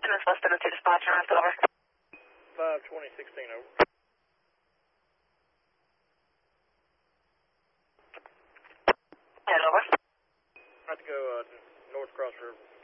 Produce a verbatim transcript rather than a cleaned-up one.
is less than a two dispatch and rest over. five twenty sixteen over. And over. I have to go uh, North Cross River.